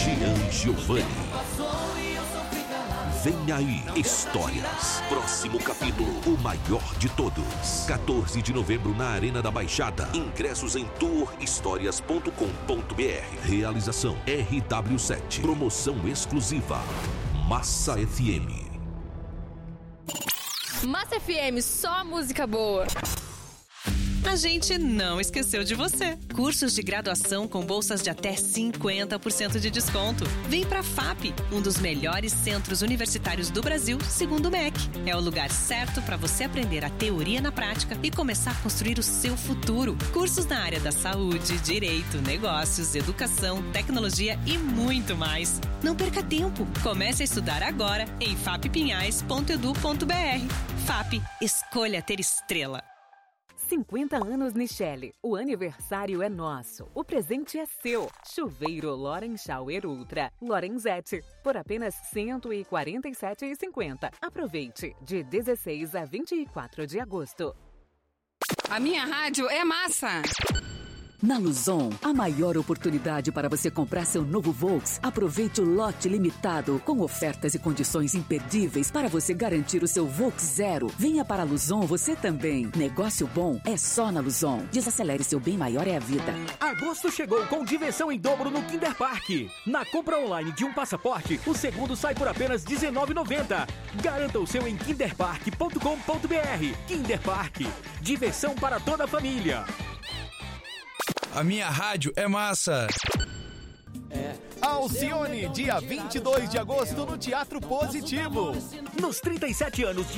Jean Giovanni. Vem aí, Histórias. Próximo capítulo, o maior de todos. 14 de novembro na Arena da Baixada. Ingressos em tourhistorias.com.br. Realização RW7. Promoção exclusiva Massa FM. Massa FM, só música boa. A gente não esqueceu de você. Cursos de graduação com bolsas de até 50% de desconto. Vem pra FAP, um dos melhores centros universitários do Brasil, segundo o MEC. É o lugar certo para você aprender a teoria na prática e começar a construir o seu futuro. Cursos na área da saúde, direito, negócios, educação, tecnologia e muito mais. Não perca tempo. Comece a estudar agora em fappinhais.edu.br. FAP, escolha ter estrela. 50 anos Nichelle. O aniversário é nosso. O presente é seu. Chuveiro Loren Shower Ultra. Lorenzetti. Por apenas R$ 147,50. Aproveite. De 16 a 24 de agosto. A minha rádio é massa. Na Luzon, a maior oportunidade para você comprar seu novo Volks. Aproveite o lote limitado, com ofertas e condições imperdíveis para você garantir o seu Volks zero. Venha para a Luzon você também. Negócio bom é só na Luzon. Desacelere, seu bem maior é a vida. Agosto chegou com diversão em dobro no Kinder Park. Na compra online de um passaporte, o segundo sai por apenas R$ 19,90. Garanta o seu em kinderpark.com.br. Kinder Park. Diversão para toda a família. A minha rádio é massa. Alcione, dia 22 de agosto no Teatro Positivo. Nos 37 anos de